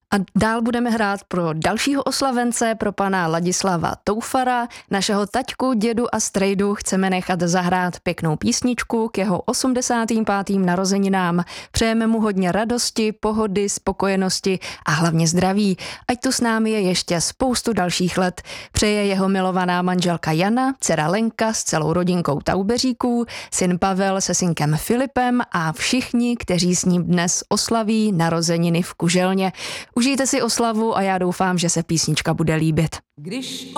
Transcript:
A dál budeme hrát pro dalšího oslavence, pro pana Ladislava Toufara, našeho taťku, dědu a strejdu. Chceme nechat zahrát pěknou písničku k jeho 85. narozeninám. Přejeme mu hodně radosti, pohody, spokojenosti a hlavně zdraví. Ať tu s námi je ještě spoustu dalších let. Přeje jeho milovaná manželka Jana, dcera Lenka s celou rodinkou Taubeříků, syn Pavel se synkem Filipem a všichni, kteří s ním dnes oslaví narozeniny v Kuželně. Užijte si oslavu a já doufám, že se písnička bude líbit. Když